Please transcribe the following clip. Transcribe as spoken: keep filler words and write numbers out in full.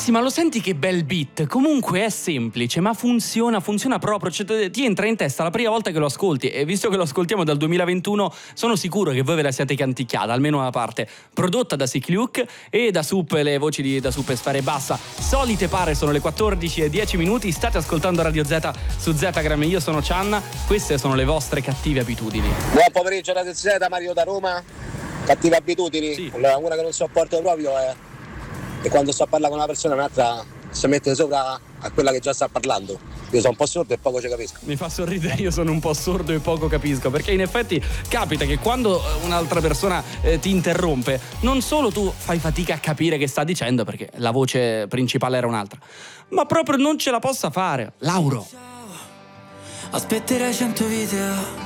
Sì, ma lo senti che bel beat? Comunque è semplice, ma funziona, funziona proprio, cioè, ti entra in testa la prima volta che lo ascolti, e visto che lo ascoltiamo dal duemilaventuno sono sicuro che voi ve la siate canticchiata, almeno una parte. Prodotta da Sick Luke e da Sup, le voci di da Sup e Sfera Ebbasta. Solite pare, sono le quattordici e dieci minuti, state ascoltando Radio Z su Zetagram, io sono Cianna, queste sono le vostre cattive abitudini. Buon pomeriggio Radio Z, Mario da Roma. Cattive abitudini? Sì. Allora, una che non sopporto proprio è che quando sto a parlare con una persona un'altra si mette sopra a quella che già sta parlando. Io sono un po' sordo e poco ci capisco. Mi fa sorridere, io sono un po' sordo e poco capisco, perché in effetti capita che quando un'altra persona eh, ti interrompe, non solo tu fai fatica a capire che sta dicendo, perché la voce principale era un'altra, ma proprio non ce la possa fare. Lauro. Aspetterai cento video